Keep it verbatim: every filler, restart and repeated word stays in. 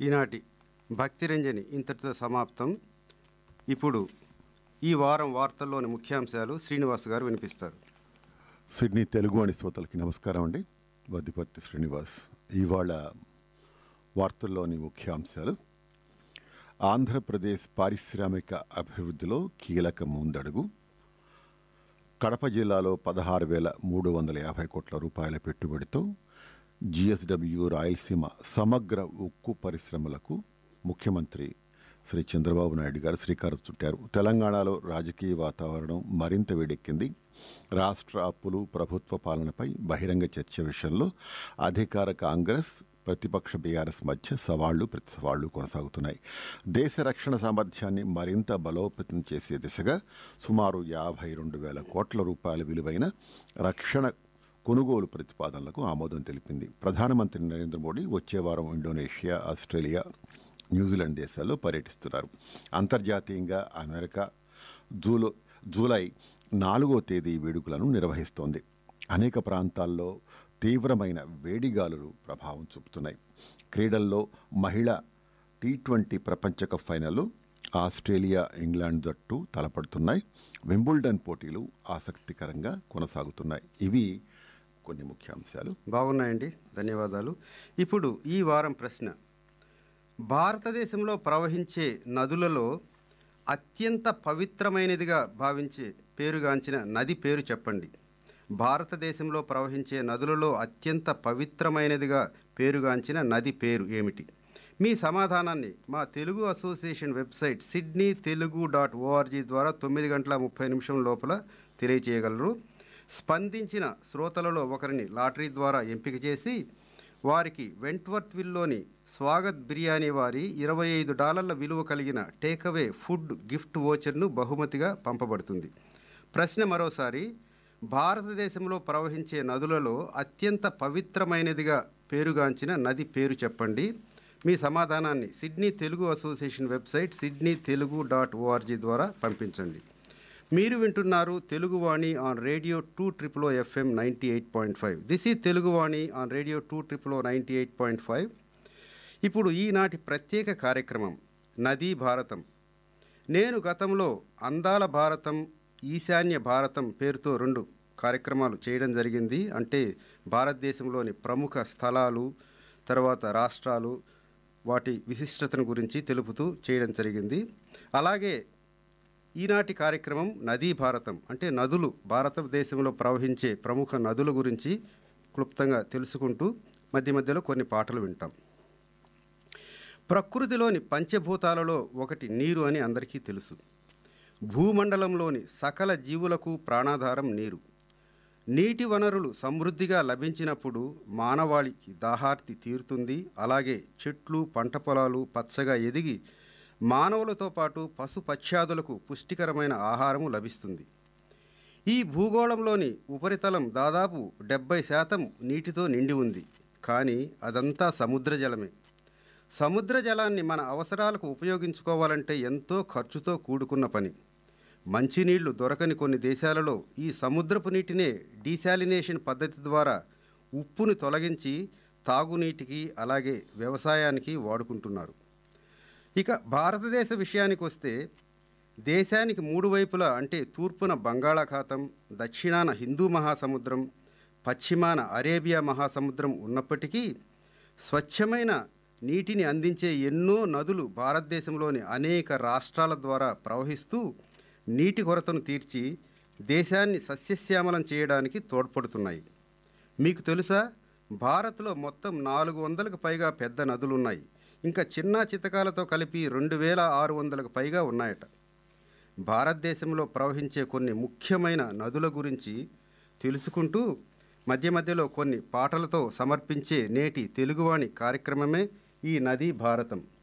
ఈనాటి భక్తిరంజని ఇంతటితో సమాప్తం. ఇప్పుడు ఈ వారం వార్తల్లోని ముఖ్యాంశాలు శ్రీనివాస్ గారు వినిపిస్తారు. సిడ్నీ తెలుగు వాణి శ్రోతలకి నమస్కారం అండి. వద్దిపర్తి శ్రీనివాస్. ఇవాళ వార్తల్లోని ముఖ్యాంశాలు: ఆంధ్రప్రదేశ్ పారిశ్రామిక అభివృద్ధిలో కీలక ముందడుగు. కడప జిల్లాలో పదహారు వేల మూడు వందల యాభై కోట్ల రూపాయల పెట్టుబడితో జిఎస్డబ్ల్యూ రాయలసీమ సమగ్ర ఉక్కు పరిశ్రమలకు ముఖ్యమంత్రి శ్రీ చంద్రబాబు నాయుడు గారు శ్రీకారం చుట్టారు. తెలంగాణలో రాజకీయ వాతావరణం మరింత వేడెక్కింది. రాష్ట్ర అప్పులు, ప్రభుత్వ పాలనపై బహిరంగ చర్చ విషయంలో అధికార కాంగ్రెస్, ప్రతిపక్ష బీఆర్ఎస్ మధ్య సవాళ్లు ప్రతి సవాళ్లు కొనసాగుతున్నాయి. దేశ రక్షణ సామర్థ్యాన్ని మరింత బలోపేతం చేసే దిశగా సుమారు యాభై రెండు వేల కోట్ల రూపాయల విలువైన రక్షణ కొనుగోలు ప్రతిపాదనలకు ఆమోదం తెలిపింది. ప్రధానమంత్రి నరేంద్ర మోడీ వచ్చే వారం ఇండోనేషియా, ఆస్ట్రేలియా, న్యూజిలాండ్ దేశాల్లో పర్యటిస్తున్నారు. అంతర్జాతీయంగా అమెరికా జూలో జూలై నాలుగో తేదీ వేడుకలను నిర్వహిస్తోంది. అనేక ప్రాంతాల్లో తీవ్రమైన వేడిగాలులు ప్రభావం చూపుతున్నాయి. క్రీడల్లో మహిళా టీ ట్వంటీ ప్రపంచ కప్ ఫైనల్లో ఆస్ట్రేలియా, ఇంగ్లాండ్ జట్టు తలపడుతున్నాయి. వింబుల్డన్ పోటీలు ఆసక్తికరంగా కొనసాగుతున్నాయి. ఇవి కొన్ని ముఖ్యాంశాలు. బాగున్నాయండి, ధన్యవాదాలు. ఇప్పుడు ఈ వారం ప్రశ్న: భారతదేశంలో ప్రవహించే నదులలో అత్యంత పవిత్రమైనదిగా భావించే పేరుగాంచిన నది పేరు చెప్పండి. భారతదేశంలో ప్రవహించే నదులలో అత్యంత పవిత్రమైనదిగా పేరుగాంచిన నది పేరు ఏమిటి? మీ సమాధానాన్ని మా Telugu association website Sydney Telugu dot ORG ద్వారా తొమ్మిది గంటల ముప్పై నిమిషం లోపల తెలియచేయగలరు. స్పందించిన శ్రోతలలో ఒకరిని లాటరీ ద్వారా ఎంపిక చేసి వారికి వెంట్వర్త్విల్లోని స్వాగత్ బిర్యానీ వారి ఇరవై ఐదు డాలర్ల విలువ కలిగిన టేక్అవే ఫుడ్ గిఫ్ట్ వోచర్ను బహుమతిగా పంపబడుతుంది. ప్రశ్న మరోసారి: భారతదేశంలో ప్రవహించే నదులలో అత్యంత పవిత్రమైనదిగా పేరుగాంచిన నది పేరు చెప్పండి. మీ సమాధానాన్ని Sydney Telugu association website Sydney Telugu dot ORG ద్వారా పంపించండి. మీరు వింటున్నారు Teluguvani on radio two triple FM ninety eight point five. This ఈ Teluguvani on radio two triple ninety eight point five. ఇప్పుడు ఈనాటి ప్రత్యేక కార్యక్రమం నదీ భారతం. నేను గతంలో అందాల భారతం, ఈశాన్య భారతం పేరుతో రెండు కార్యక్రమాలు చేయడం జరిగింది. అంటే భారతదేశంలోని ప్రముఖ స్థలాలు, తర్వాత రాష్ట్రాలు, వాటి విశిష్టతను గురించి తెలుపుతూ చేయడం జరిగింది. అలాగే ఈనాటి కార్యక్రమం నదీ భారతం, అంటే నదులు, భారతదేశంలో ప్రవహించే ప్రముఖ నదుల గురించి క్లుప్తంగా తెలుసుకుంటూ మధ్య మధ్యలో కొన్ని పాటలు వింటాం. ప్రకృతిలోని పంచభూతాలలో ఒకటి నీరు అని అందరికీ తెలుసు. భూమండలంలోని సకల జీవులకు ప్రాణాధారం నీరు. నీటి వనరులు సమృద్ధిగా లభించినప్పుడు మానవాళికి దాహార్తి తీరుతుంది. అలాగే చెట్లు, పంట పొలాలు పచ్చగా ఎదిగి మానవులతో పాటు పశుపక్ష్యాదులకు పుష్టికరమైన ఆహారము లభిస్తుంది. ఈ భూగోళంలోని ఉపరితలం దాదాపు డెబ్బై శాతం నీటితో నిండి ఉంది. కానీ అదంతా సముద్ర జలమే. సముద్ర జలాన్ని మన అవసరాలకు ఉపయోగించుకోవాలంటే ఎంతో ఖర్చుతో కూడుకున్న పని. మంచినీళ్లు దొరకని కొన్ని దేశాలలో ఈ సముద్రపు నీటినే డీశాలినేషన్ పద్ధతి ద్వారా ఉప్పుని తొలగించి తాగునీటికి, అలాగే వ్యవసాయానికి వాడుకుంటున్నారు. ఇక భారతదేశ విషయానికి వస్తే దేశానికి మూడు వైపులా, అంటే తూర్పున బంగాళాఖాతం, దక్షిణాన హిందూ మహాసముద్రం, పశ్చిమాన అరేబియా మహాసముద్రం ఉన్నప్పటికీ స్వచ్ఛమైన నీటిని అందించే ఎన్నో నదులు భారతదేశంలోని అనేక రాష్ట్రాల ద్వారా ప్రవహిస్తూ నీటి కొరతను తీర్చి దేశాన్ని సస్యశ్యామలం చేయడానికి తోడ్పడుతున్నాయి. మీకు తెలుసా, భారత్లో మొత్తం నాలుగు వందలకు పైగా పెద్ద నదులున్నాయి. ఇంకా చిన్న చితకాలతో కలిపి రెండు వేల ఆరు వందలకు పైగా ఉన్నాయట. భారతదేశంలో ప్రవహించే కొన్ని ముఖ్యమైన నదుల గురించి తెలుసుకుంటూ మధ్య మధ్యలో కొన్ని పాటలతో సమర్పించే నేటి తెలుగువాణి కార్యక్రమమే ఈ నదీ భారతం.